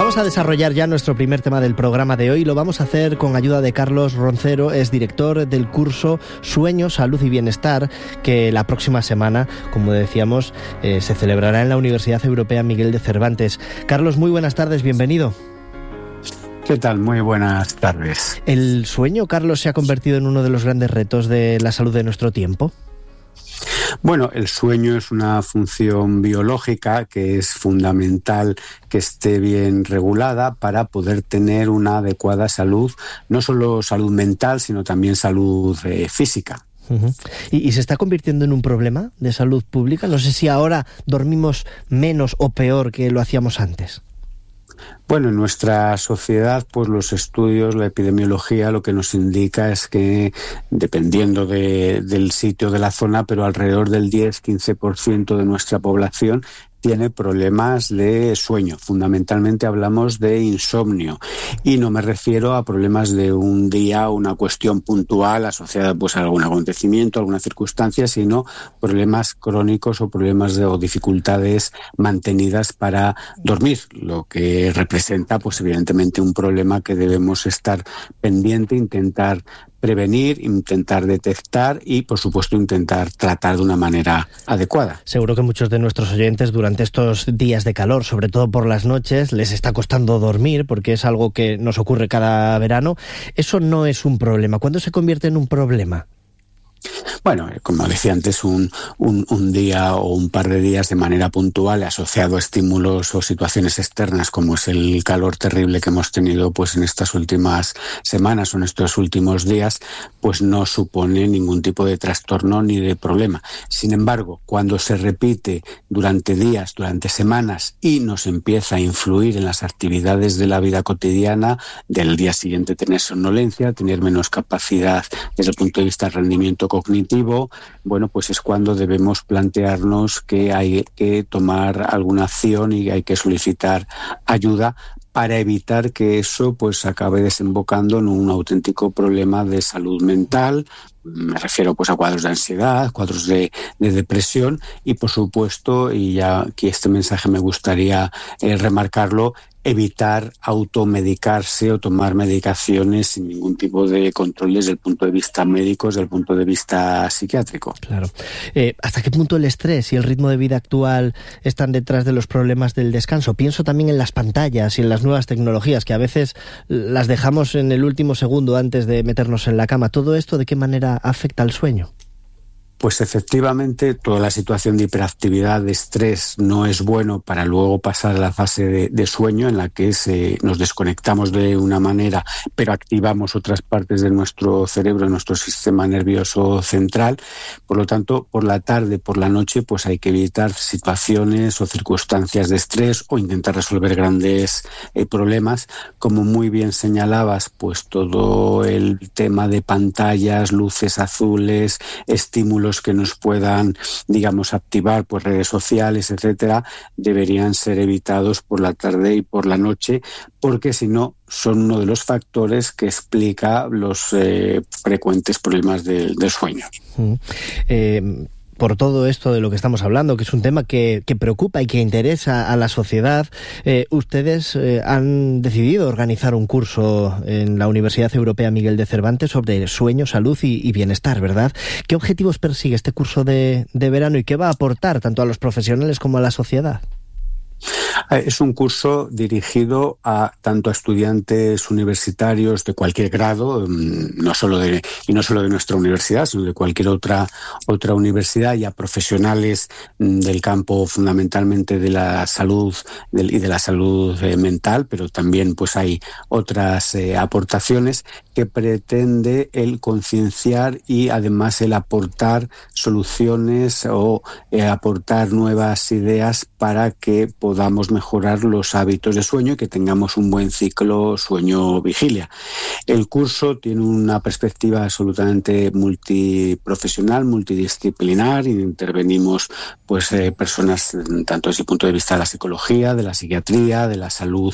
Vamos a desarrollar ya nuestro primer tema del programa de hoy. Lo vamos a hacer con ayuda de Carlos Roncero, es director del curso Sueño, Salud y Bienestar, que la próxima semana, como decíamos, se celebrará en la Universidad Europea Miguel de Cervantes. Carlos, muy buenas tardes, bienvenido. ¿Qué tal? Muy buenas tardes. ¿El sueño, Carlos, se ha convertido en uno de los grandes retos de la salud de nuestro tiempo? Bueno, el sueño es una función biológica que es fundamental que esté bien regulada para poder tener una adecuada salud, no solo salud mental, sino también salud física. Uh-huh. ¿Y se está convirtiendo en un problema de salud pública? No sé si ahora dormimos menos o peor que lo hacíamos antes. Bueno, en nuestra sociedad, pues los estudios, la epidemiología, lo que nos indica es que, dependiendo del sitio, de la zona, pero alrededor del 10-15% de nuestra población tiene problemas de sueño. Fundamentalmente hablamos de insomnio y no me refiero a problemas de un día o una cuestión puntual asociada pues a algún acontecimiento, alguna circunstancia, sino problemas crónicos o problemas o dificultades mantenidas para dormir, lo que representa pues evidentemente un problema que debemos estar pendiente, intentar prevenir, intentar detectar y, por supuesto, intentar tratar de una manera adecuada. Seguro que muchos de nuestros oyentes durante estos días de calor, sobre todo por las noches, les está costando dormir porque es algo que nos ocurre cada verano. Eso no es un problema. ¿Cuándo se convierte en un problema? Bueno, como decía antes, un día o un par de días de manera puntual asociado a estímulos o situaciones externas como es el calor terrible que hemos tenido pues en estas últimas semanas o en estos últimos días, pues no supone ningún tipo de trastorno ni de problema. Sin embargo, cuando se repite durante días, durante semanas y nos empieza a influir en las actividades de la vida cotidiana, del día siguiente tener somnolencia, tener menos capacidad desde el punto de vista del rendimiento cognitivo, bueno, pues es cuando debemos plantearnos que hay que tomar alguna acción y hay que solicitar ayuda para evitar que eso pues acabe desembocando en un auténtico problema de salud mental. Me refiero pues a cuadros de ansiedad, cuadros de depresión y por supuesto, y ya aquí este mensaje me gustaría remarcarlo, evitar automedicarse o tomar medicaciones sin ningún tipo de control desde el punto de vista médico, desde el punto de vista psiquiátrico. Claro. ¿Hasta qué punto el estrés y el ritmo de vida actual están detrás de los problemas del descanso? Pienso también en las pantallas y en las nuevas tecnologías, que a veces las dejamos en el último segundo antes de meternos en la cama. ¿Todo esto de qué manera afecta al sueño? Pues efectivamente toda la situación de hiperactividad, de estrés, no es bueno para luego pasar a la fase de sueño en la que nos desconectamos de una manera pero activamos otras partes de nuestro cerebro, nuestro sistema nervioso central. Por lo tanto, por la tarde, por la noche, pues hay que evitar situaciones o circunstancias de estrés o intentar resolver grandes problemas. Como muy bien señalabas, pues todo el tema de pantallas, luces azules, estímulos que nos puedan, digamos, activar pues redes sociales, etcétera, deberían ser evitados por la tarde y por la noche, porque si no son uno de los factores que explica los frecuentes problemas del sueño. Por todo esto de lo que estamos hablando, que es un tema que preocupa y que interesa a la sociedad, ustedes han decidido organizar un curso en la Universidad Europea Miguel de Cervantes sobre sueño, salud y bienestar, ¿verdad? ¿Qué objetivos persigue este curso de verano y qué va a aportar tanto a los profesionales como a la sociedad? Es un curso dirigido tanto a estudiantes universitarios de cualquier grado, no solo de nuestra universidad, sino de cualquier otra universidad, y a profesionales del campo fundamentalmente de la salud y de la salud mental, pero también pues hay otras aportaciones que pretende el concienciar y además el aportar soluciones o aportar nuevas ideas para que podamos mejorar los hábitos de sueño y que tengamos un buen ciclo sueño-vigilia. El curso tiene una perspectiva absolutamente multiprofesional, multidisciplinar, y intervenimos pues personas tanto desde el punto de vista de la psicología, de la psiquiatría, de la salud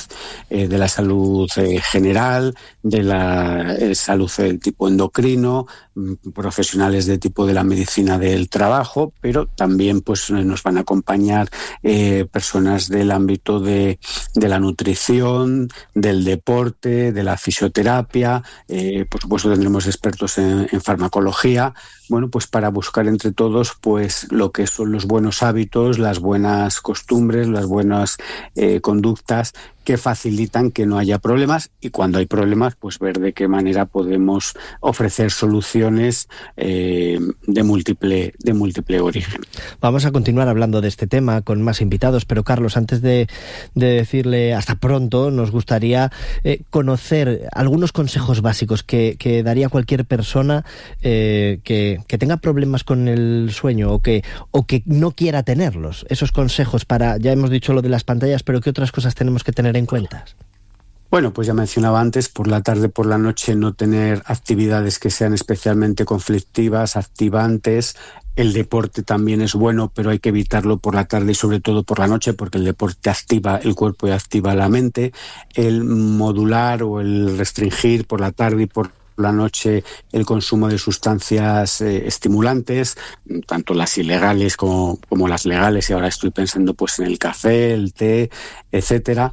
general, de la salud del tipo endocrino, profesionales de tipo de la medicina del trabajo, pero también pues nos van a acompañar personas del ámbito de de la nutrición, del deporte, de la fisioterapia. Por supuesto tendremos expertos en farmacología. Bueno, pues para buscar entre todos pues lo que son los buenos hábitos, las buenas costumbres, las buenas conductas que facilitan que no haya problemas, y cuando hay problemas pues ver de qué manera podemos ofrecer soluciones de múltiple origen. Vamos a continuar hablando de este tema con más invitados, pero Carlos, antes de decirle hasta pronto, nos gustaría conocer algunos consejos básicos que daría cualquier persona que tenga problemas con el sueño o que no quiera tenerlos. Esos consejos para, ya hemos dicho lo de las pantallas, pero ¿qué otras cosas tenemos que tener en cuenta? Bueno, pues ya mencionaba antes, por la tarde, por la noche, no tener actividades que sean especialmente conflictivas, activantes. El deporte también es bueno, pero hay que evitarlo por la tarde y sobre todo por la noche, porque el deporte activa el cuerpo y activa la mente. El modular o el restringir por la tarde y por la noche el consumo de sustancias estimulantes, tanto las ilegales como las legales, y ahora estoy pensando pues en el café, el té, etcétera.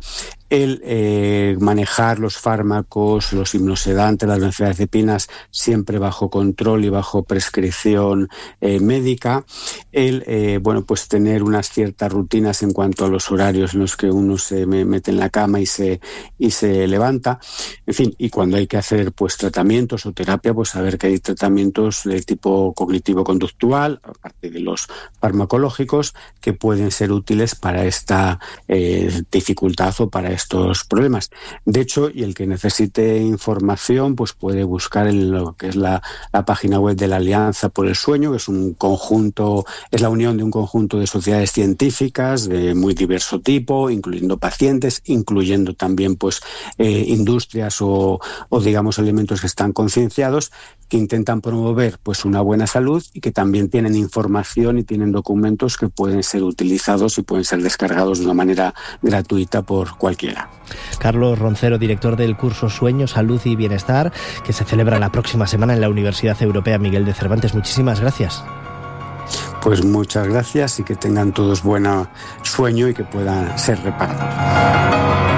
El manejar los fármacos, los hipnosedantes, las benzodiazepinas, siempre bajo control y bajo prescripción médica. Pues tener unas ciertas rutinas en cuanto a los horarios en los que uno se mete en la cama y se levanta. En fin, y cuando hay que hacer pues tratamientos o terapia, pues saber que hay tratamientos de tipo cognitivo-conductual, aparte de los farmacológicos, que pueden ser útiles para esta dificultad o para estos problemas. De hecho, y el que necesite información, pues puede buscar en lo que es la página web de la Alianza por el Sueño, que es un conjunto, es la unión de un conjunto de sociedades científicas de muy diverso tipo, incluyendo pacientes, incluyendo también pues industrias o digamos elementos que están concienciados, que intentan promover pues una buena salud y que también tienen información y tienen documentos que pueden ser utilizados y pueden ser descargados de una manera gratuita por cualquiera. Carlos Roncero, director del curso Sueño, Salud y Bienestar, que se celebra la próxima semana en la Universidad Europea Miguel de Cervantes. Muchísimas gracias. Pues muchas gracias y que tengan todos buen sueño y que puedan ser reparados.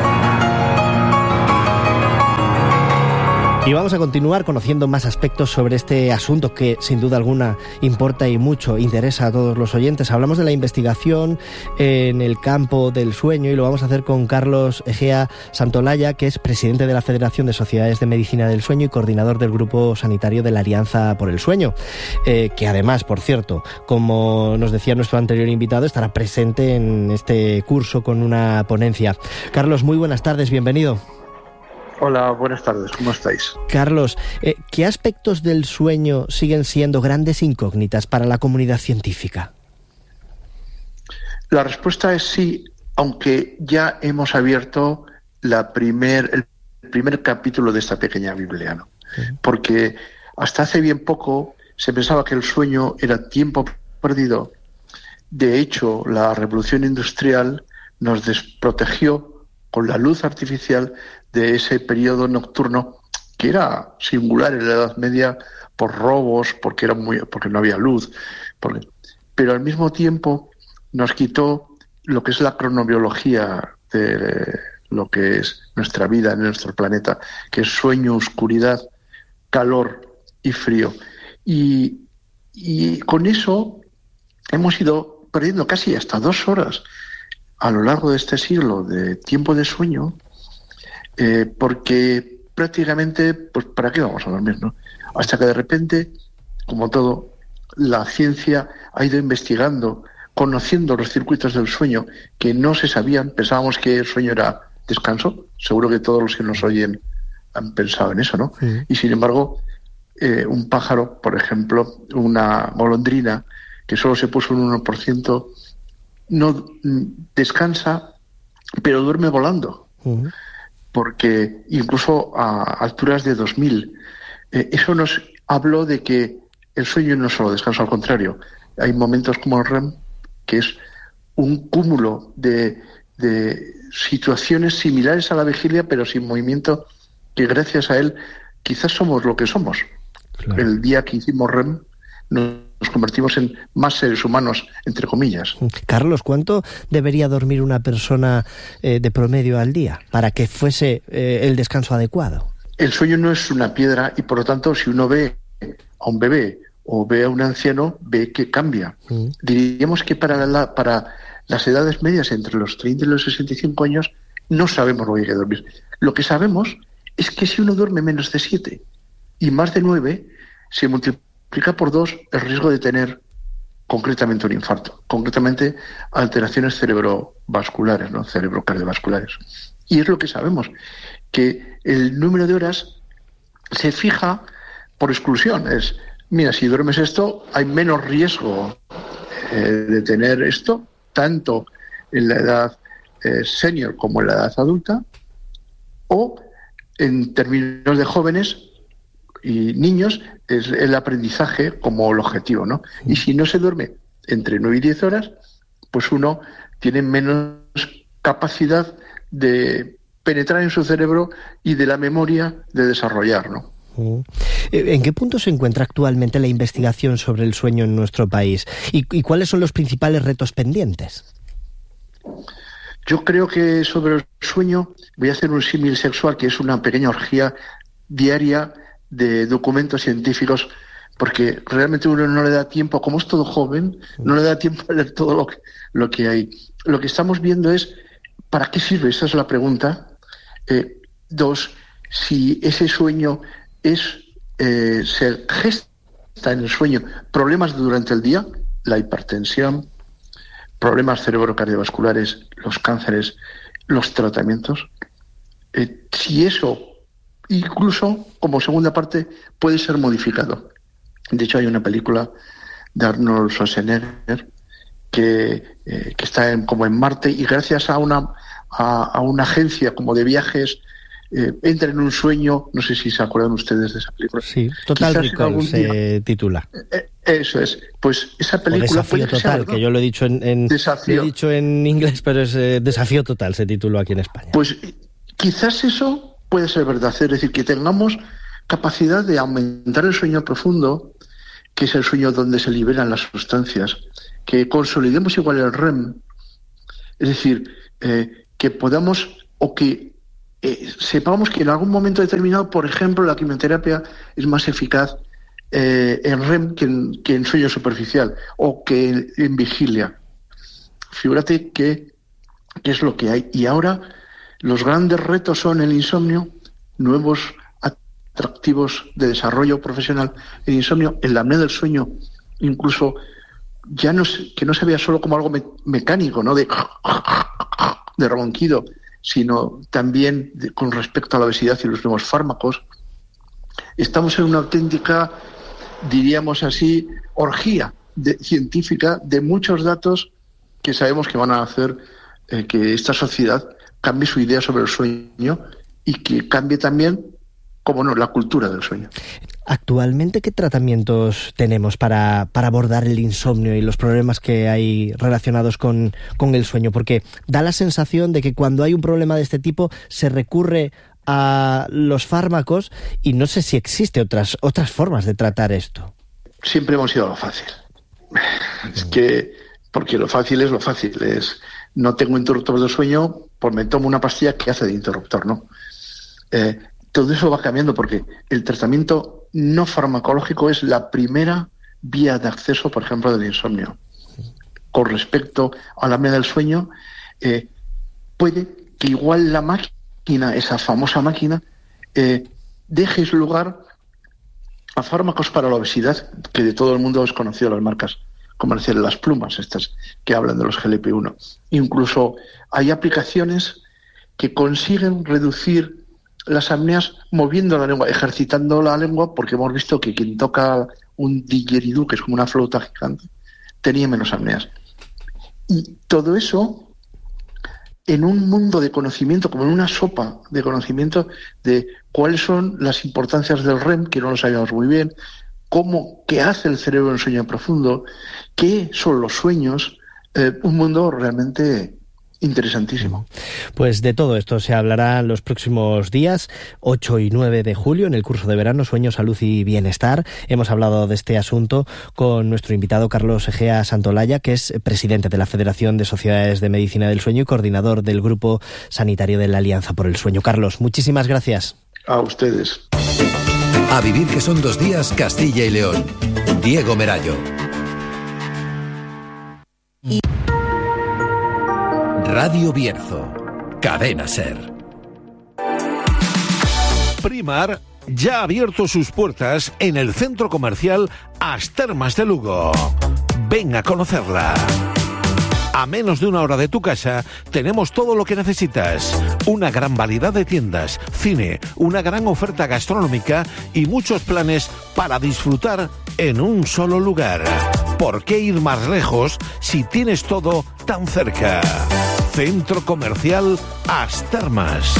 Y vamos a continuar conociendo más aspectos sobre este asunto que sin duda alguna importa y mucho interesa a todos los oyentes. Hablamos de la investigación en el campo del sueño y lo vamos a hacer con Carlos Egea Santolaya, que es presidente de la Federación de Sociedades de Medicina del Sueño y coordinador del grupo sanitario de la Alianza por el Sueño, que además, por cierto, como nos decía nuestro anterior invitado, estará presente en este curso con una ponencia. Carlos, muy buenas tardes, bienvenido. Hola, buenas tardes, ¿cómo estáis? Carlos, ¿qué aspectos del sueño siguen siendo grandes incógnitas para la comunidad científica? La respuesta es sí, aunque ya hemos abierto el primer capítulo de esta pequeña Biblia, ¿no? Porque hasta hace bien poco se pensaba que el sueño era tiempo perdido. De hecho, la revolución industrial nos desprotegió con la luz artificial de ese periodo nocturno que era singular en la Edad Media por robos, porque no había luz, pero al mismo tiempo nos quitó lo que es la cronobiología de lo que es nuestra vida en nuestro planeta, que es sueño, oscuridad, calor y frío. Y con eso hemos ido perdiendo casi hasta 2 horas a lo largo de este siglo de tiempo de sueño, porque prácticamente, pues ¿para qué vamos a dormir, no? Hasta que de repente, como todo, la ciencia ha ido investigando, conociendo los circuitos del sueño que no se sabían. Pensábamos que el sueño era descanso, seguro que todos los que nos oyen han pensado en eso, ¿no? Sí. Y sin embargo, un pájaro, por ejemplo, una golondrina, que solo se puso un 1%, no descansa, pero duerme volando. Uh-huh. Porque incluso a alturas de 2000, eso nos habló de que el sueño no es solo descanso, al contrario. Hay momentos como el REM, que es un cúmulo de situaciones similares a la vigilia, pero sin movimiento, que gracias a él quizás somos lo que somos. Claro. El día que hicimos REM nos convertimos en más seres humanos, entre comillas. Carlos, ¿cuánto debería dormir una persona de promedio al día para que fuese el descanso adecuado? El sueño no es una piedra y, por lo tanto, si uno ve a un bebé o ve a un anciano, ve que cambia. Diríamos que para las edades medias, entre los 30 y los 65 años, no sabemos lo que hay que dormir. Lo que sabemos es que si uno duerme menos de 7 y más de 9, se multiplica por 2 el riesgo de tener concretamente un infarto, concretamente alteraciones cerebrovasculares, ¿no? Cerebrocardiovasculares. Y es lo que sabemos, que el número de horas se fija por exclusión. Es, mira, si duermes esto, hay menos riesgo de tener esto, tanto en la edad senior como en la edad adulta, o en términos de jóvenes y niños, es el aprendizaje como el objetivo, ¿no? Y si no se duerme entre 9 y 10 horas, pues uno tiene menos capacidad de penetrar en su cerebro y de la memoria de desarrollar, ¿no? ¿En qué punto se encuentra actualmente la investigación sobre el sueño en nuestro país? ¿Y cuáles son los principales retos pendientes? Yo creo que sobre el sueño voy a hacer un símil sexual, que es una pequeña orgía diaria de documentos científicos, porque realmente uno no le da tiempo, como es todo joven, no le da tiempo a leer todo lo que hay. Lo que estamos viendo es, ¿para qué sirve? Esa es la pregunta. 2, si ese sueño se gesta en el sueño problemas durante el día, la hipertensión, problemas cerebrocardiovasculares, los cánceres, los tratamientos. Si eso, incluso como segunda parte, puede ser modificado. De hecho, hay una película de Arnold Schwarzenegger que está como en Marte, y gracias a una agencia como de viajes entra en un sueño. No sé si se acuerdan ustedes de esa película. Sí, Total Recall se titula. Eso es. Pues esa película... O Desafío Total, que yo lo he dicho en inglés, pero es Desafío Total, se tituló aquí en España. Pues quizás eso puede ser verdad, es decir, que tengamos capacidad de aumentar el sueño profundo, que es el sueño donde se liberan las sustancias, que consolidemos igual el REM, es decir, que podamos, o que sepamos que en algún momento determinado, por ejemplo, la quimioterapia es más eficaz en REM que en sueño superficial, o que en vigilia. Figúrate que es lo que hay. Y ahora los grandes retos son el insomnio, nuevos atractivos de desarrollo profesional, el insomnio, el apnea del sueño, incluso ya que no se vea solo como algo mecánico, ¿no? de ronquido, sino también con respecto a la obesidad y los nuevos fármacos. Estamos en una auténtica, diríamos así, orgía científica de muchos datos que sabemos que van a hacer que esta sociedad cambie su idea sobre el sueño y que cambie también, como no, la cultura del sueño. Actualmente, ¿qué tratamientos tenemos para abordar el insomnio y los problemas que hay relacionados con el sueño? Porque da la sensación de que cuando hay un problema de este tipo se recurre a los fármacos, y no sé si existe otras formas de tratar esto. Siempre hemos ido a lo fácil. Es que, porque lo fácil es lo fácil. No tengo interruptor del sueño, pues me tomo una pastilla que hace de interruptor, ¿no? Todo eso va cambiando, porque el tratamiento no farmacológico es la primera vía de acceso, por ejemplo, del insomnio. Con respecto a la apnea del sueño, puede que igual la máquina, esa famosa máquina, deje lugar a fármacos para la obesidad, que de todo el mundo es conocido, las marcas comerciales, las plumas estas que hablan de los GLP-1. Incluso hay aplicaciones que consiguen reducir las apneas moviendo la lengua, ejercitando la lengua, porque hemos visto que quien toca un didgeridoo, que es como una flauta gigante, tenía menos apneas. Y todo eso en un mundo de conocimiento, como en una sopa de conocimiento de cuáles son las importancias del REM, que no lo sabíamos muy bien, qué hace el cerebro en sueño profundo, qué son los sueños, un mundo realmente interesantísimo. Pues de todo esto se hablará los próximos días, 8 y 9 de julio, en el curso de verano Sueño, Salud y Bienestar. Hemos hablado de este asunto con nuestro invitado Carlos Egea Santolaya, que es presidente de la Federación de Sociedades de Medicina del Sueño y coordinador del Grupo Sanitario de la Alianza por el Sueño. Carlos, muchísimas gracias. A ustedes. A vivir que son 2 días, Castilla y León. Diego Merayo. Radio Bierzo, Cadena SER. Primar ya ha abierto sus puertas en el centro comercial As Termas de Lugo. Ven a conocerla. A menos de 1 hora de tu casa tenemos todo lo que necesitas. Una gran variedad de tiendas, cine, una gran oferta gastronómica y muchos planes para disfrutar en un solo lugar. ¿Por qué ir más lejos si tienes todo tan cerca? Centro Comercial As Termas.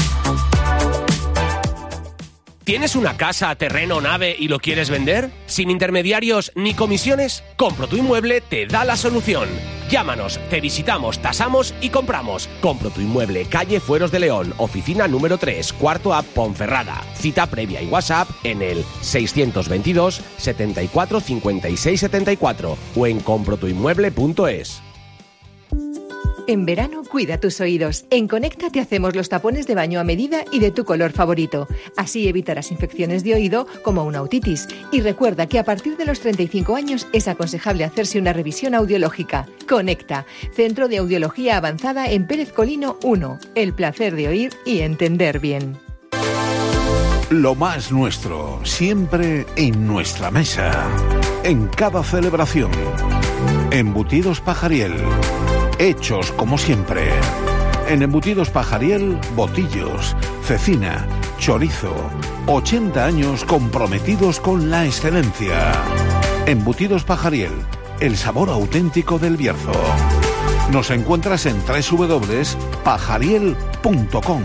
¿Tienes una casa, terreno, nave y lo quieres vender? ¿Sin intermediarios ni comisiones? Compro tu Inmueble te da la solución. Llámanos, te visitamos, tasamos y compramos. Compro tu Inmueble, calle Fueros de León, oficina número 3, cuarto A, Ponferrada. Cita previa y WhatsApp en el 622 74 56 74 o en comprotuinmueble.es. En verano, cuida tus oídos. En Conecta te hacemos los tapones de baño a medida y de tu color favorito. Así evitarás infecciones de oído como una otitis. Y recuerda que a partir de los 35 años es aconsejable hacerse una revisión audiológica. Conecta, Centro de Audiología Avanzada en Pérez Colino 1. El placer de oír y entender bien. Lo más nuestro, siempre en nuestra mesa. En cada celebración. Embutidos Pajariel. Hechos como siempre. En Embutidos Pajariel, botillos, cecina, chorizo. 80 años comprometidos con la excelencia. Embutidos Pajariel, el sabor auténtico del Bierzo. Nos encuentras en www.pajariel.com.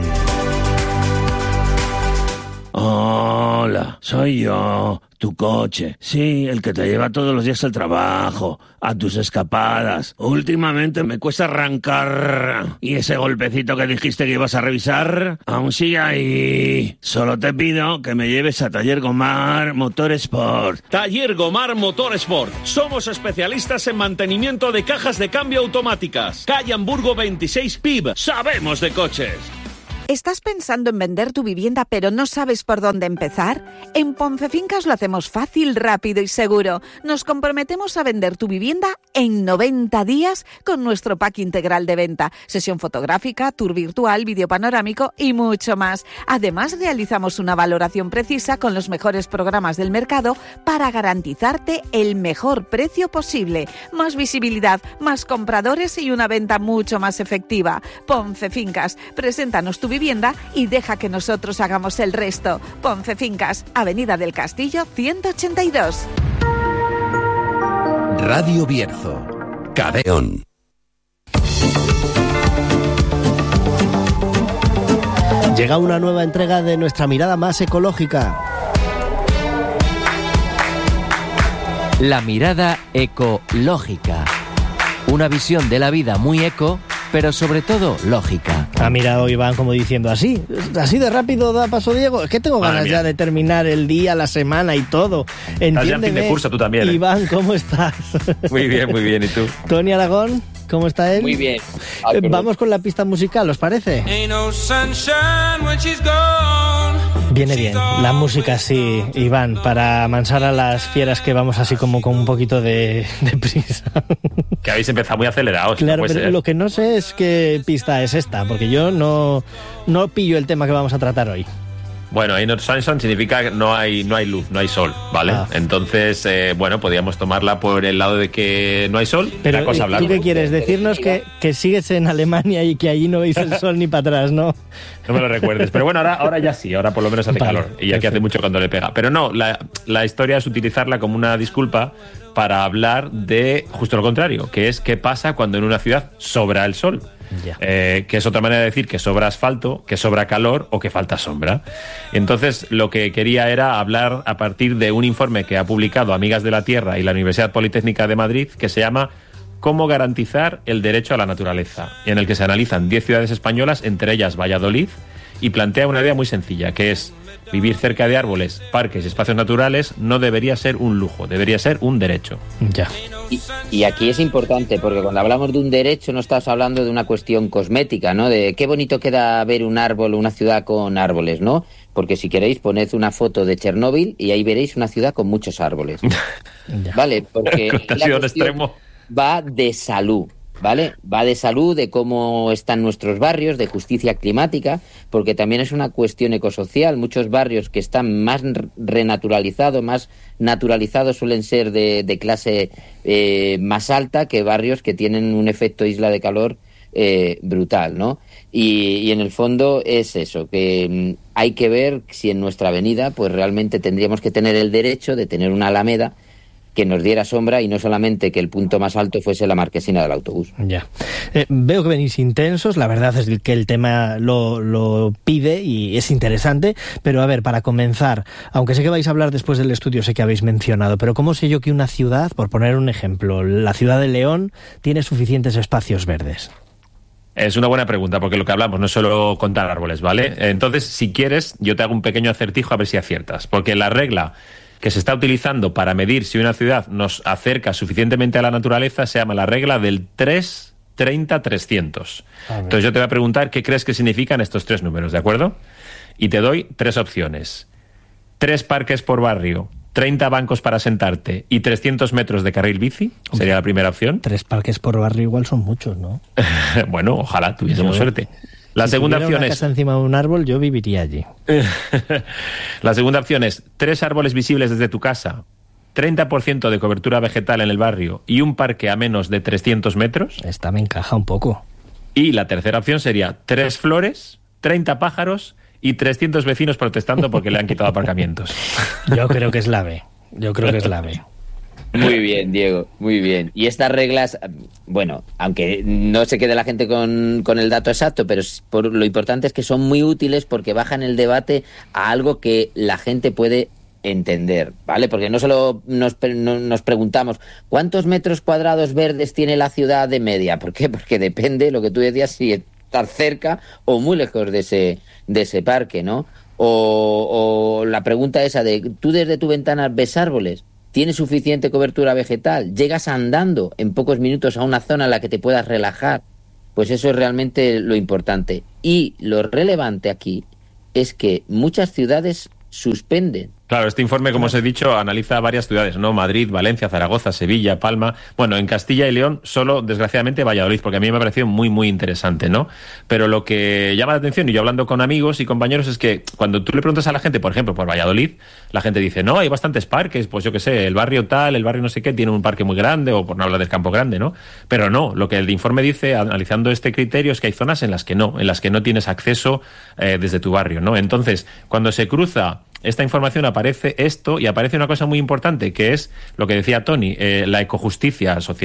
Hola, soy yo, tu coche. Sí, el que te lleva todos los días al trabajo, a tus escapadas. Últimamente me cuesta arrancar. ¿Y ese golpecito que dijiste que ibas a revisar? Aún sigue ahí. Solo te pido que me lleves a Taller Gomar Motorsport. Taller Gomar Motorsport. Somos especialistas en mantenimiento de cajas de cambio automáticas. Calle Hamburgo 26 PIB. Sabemos de coches. ¿Estás pensando en vender tu vivienda pero no sabes por dónde empezar? En Poncefincas lo hacemos fácil, rápido y seguro. Nos comprometemos a vender tu vivienda en 90 días con nuestro pack integral de venta. Sesión fotográfica, tour virtual, vídeo panorámico y mucho más. Además, realizamos una valoración precisa con los mejores programas del mercado para garantizarte el mejor precio posible. Más visibilidad, más compradores y una venta mucho más efectiva. Poncefincas, preséntanos tu vivienda y deja que nosotros hagamos el resto. Poncefincas, Avenida del Castillo 182. Radio Bierzo, Cadeón. Llega una nueva entrega de nuestra mirada más ecológica. La mirada ecológica. Una visión de la vida muy eco, pero sobre todo lógica. Ha mirado Iván como diciendo, así de rápido da paso Diego. Es que tengo ganas ya de terminar el día, la semana y todo. Entiéndeme. Estás ya en fin de curso tú también. Iván, ¿cómo estás? Muy bien. ¿Y tú? Tony Aragón, ¿cómo está él? Muy bien. Vamos con la pista musical, ¿os parece? Viene bien, la música sí, Iván, para amansar a las fieras que vamos así como con un poquito de prisa. Que habéis empezado muy acelerados. Claro, no pero ser. Lo que no sé es qué pista es esta, porque yo no pillo el tema que vamos a tratar hoy. Bueno, Ain't No Sunshine significa que no hay luz, no hay sol, ¿vale? Entonces, podríamos tomarla por el lado de que no hay sol. Pero, la cosa ¿tú qué quieres? Decirnos que sigues en Alemania y que allí no veis el sol ni para atrás, ¿no? No me lo recuerdes. Pero bueno, ahora ya sí, ahora por lo menos hace calor. Y aquí hace mucho cuando le pega. Pero no, la historia es utilizarla como una disculpa para hablar de justo lo contrario, que es qué pasa cuando en una ciudad sobra el sol. Que es otra manera de decir que sobra asfalto, que sobra calor o que falta sombra. Entonces lo que quería era hablar a partir de un informe que ha publicado Amigas de la Tierra y la Universidad Politécnica de Madrid, que se llama cómo garantizar el derecho a la naturaleza, en el que se analizan 10 ciudades españolas, entre ellas Valladolid, y plantea una idea muy sencilla, que es vivir cerca de árboles, parques y espacios naturales no debería ser un lujo, debería ser un derecho. Ya. Y aquí es importante, porque cuando hablamos de un derecho no estás hablando de una cuestión cosmética, ¿no? De qué bonito queda ver un árbol o una ciudad con árboles, ¿no? Porque si queréis, poned una foto de Chernóbil y ahí veréis una ciudad con muchos árboles. ¿Vale? Porque la cuestión va de salud. ¿Vale? Va de salud, de cómo están nuestros barrios, de justicia climática, porque también es una cuestión ecosocial. Muchos barrios que están más renaturalizados, más naturalizados, suelen ser de clase más alta que barrios que tienen un efecto isla de calor brutal, ¿no? Y en el fondo es eso, que hay que ver si en nuestra avenida pues realmente tendríamos que tener el derecho de tener una alameda que nos diera sombra y no solamente que el punto más alto fuese la marquesina del autobús. Ya. Veo que venís intensos, la verdad es que el tema lo pide y es interesante, pero a ver, para comenzar, aunque sé que vais a hablar después del estudio, sé que habéis mencionado, pero ¿cómo sé yo que una ciudad, por poner un ejemplo, la ciudad de León, tiene suficientes espacios verdes? Es una buena pregunta, porque lo que hablamos no es solo contar árboles, ¿vale? Entonces, si quieres, yo te hago un pequeño acertijo a ver si aciertas, porque la regla que se está utilizando para medir si una ciudad nos acerca suficientemente a la naturaleza se llama la regla del 3-30-300. Entonces yo te voy a preguntar qué crees que significan estos 3 números, ¿de acuerdo? Y te doy 3 opciones. 3 parques por barrio, 30 bancos para sentarte y 300 metros de carril bici, sería la primera opción. 3 parques por barrio igual son muchos, ¿no? Bueno, ojalá tuviésemos suerte. La segunda opción es... casa encima de un árbol, yo viviría allí. La segunda opción es 3 árboles visibles desde tu casa, 30% de cobertura vegetal en el barrio y un parque a menos de 300 metros. Esta me encaja un poco. Y la tercera opción sería 3 flores, 30 pájaros y 300 vecinos protestando porque le han quitado aparcamientos. Yo creo que es la B. Yo creo que es la B. Muy bien, Diego, muy bien. Y estas reglas, bueno, aunque no se quede la gente con el dato exacto, pero lo importante es que son muy útiles porque bajan el debate a algo que la gente puede entender, ¿vale? Porque no solo nos preguntamos ¿cuántos metros cuadrados verdes tiene la ciudad de media? ¿Por qué? Porque depende, lo que tú decías, si estar cerca o muy lejos de ese parque, ¿no? O la pregunta esa de ¿tú desde tu ventana ves árboles? ¿Tienes suficiente cobertura vegetal? ¿Llegas andando en pocos minutos a una zona en la que te puedas relajar? Pues eso es realmente lo importante. Y lo relevante aquí es que muchas ciudades suspenden. Claro, este informe, como os he dicho, analiza varias ciudades, ¿no? Madrid, Valencia, Zaragoza, Sevilla, Palma. Bueno, en Castilla y León solo, desgraciadamente, Valladolid, porque a mí me ha parecido muy, muy interesante, ¿no? Pero lo que llama la atención, y yo hablando con amigos y compañeros, es que cuando tú le preguntas a la gente, por ejemplo, por Valladolid, la gente dice, no, hay bastantes parques, pues yo qué sé, el barrio tal, el barrio no sé qué, tiene un parque muy grande, o por no hablar del Campo Grande, ¿no? Pero no, lo que el informe dice, analizando este criterio, es que hay zonas en las que no tienes acceso desde tu barrio, ¿no? Entonces, cuando se cruza esta información, aparece esto y aparece una cosa muy importante, que es lo que decía Tony, la ecojusticia social.